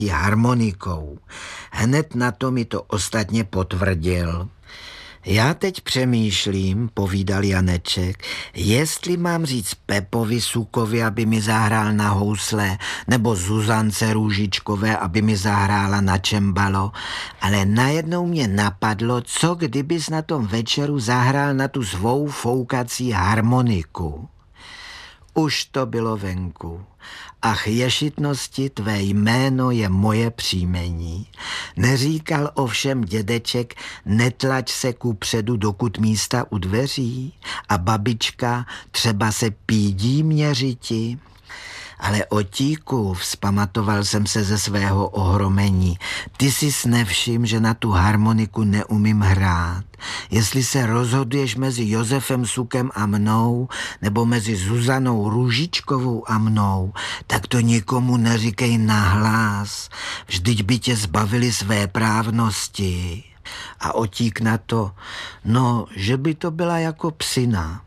harmonikou. Hned na to mi to ostatně potvrdil. Já teď přemýšlím, povídal Janeček, jestli mám říct Pepovi Sukovi, aby mi zahrál na housle, nebo Zuzance Růžičkové, aby mi zahrála na čembalo, ale najednou mě napadlo, co kdybys na tom večeru zahrál na tu svou foukací harmoniku. Už to bylo venku. Ach, ješitnosti, tvé jméno je moje příjmení. Neříkal ovšem dědeček, netlač se kupředu, dokud místa u dveří, a babička, třeba se pídí měřiti. Ale otíku, vzpamatoval jsem se ze svého ohromení, ty si nevšim, že na tu harmoniku neumím hrát. Jestli se rozhoduješ mezi Josefem Sukem a mnou, nebo mezi Zuzanou Růžičkovou a mnou, tak to nikomu neříkej nahlas, vždyť by tě zbavili své právnosti. A otík na to, no, že by to byla jako psina.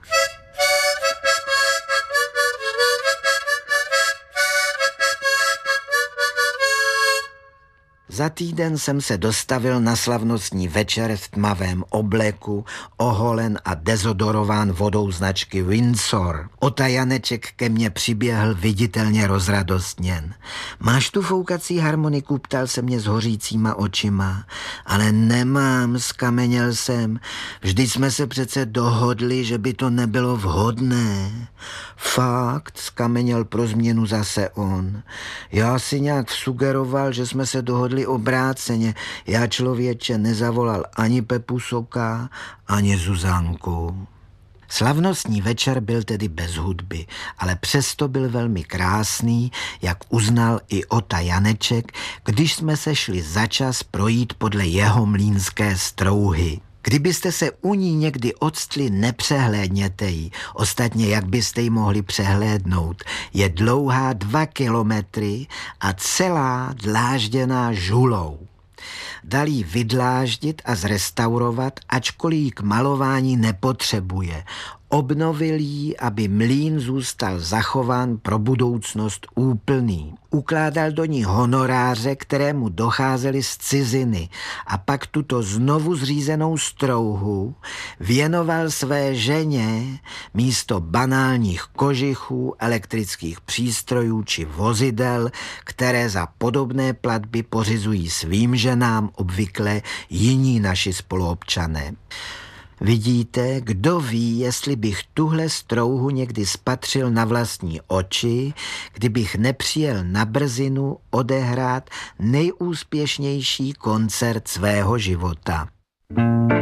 Za týden jsem se dostavil na slavnostní večer v tmavém obleku, oholen a dezodorován vodou značky Windsor. Ota Janeček ke mně přiběhl viditelně rozradostněn. Máš tu foukací harmoniku? Ptal se mě s hořícíma očima. Ale nemám, skameněl jsem. Vždyť jsme se přece dohodli, že by to nebylo vhodné. Fakt, skameněl pro změnu zase on. Já si nějak vsugeroval, že jsme se dohodli obráceně. Já, člověče, nezavolal ani Pepu Soka, ani Zuzanku. Slavnostní večer byl tedy bez hudby, ale přesto byl velmi krásný, jak uznal i Ota Janeček, když jsme se šli začas projít podle jeho mlýnské strouhy. Kdybyste se u ní někdy octli, nepřehlédněte ji. Ostatně, jak byste ji mohli přehlédnout. Je dlouhá 2 kilometry a celá dlážděná žulou. Dal ji vydláždit a zrestaurovat, ačkoliv ji k malování nepotřebuje. Obnovil ji, aby mlýn zůstal zachován pro budoucnost úplný. Ukládal do ní honoráře, které mu docházely z ciziny, a pak tuto znovu zřízenou strouhu věnoval své ženě místo banálních kožichů, elektrických přístrojů či vozidel, které za podobné platby pořizují svým ženám obvykle jiní naši spoluobčané. Vidíte, kdo ví, jestli bych tuhle strouhu někdy spatřil na vlastní oči, kdybych nepřijel na brzinu odehrát nejúspěšnější koncert svého života.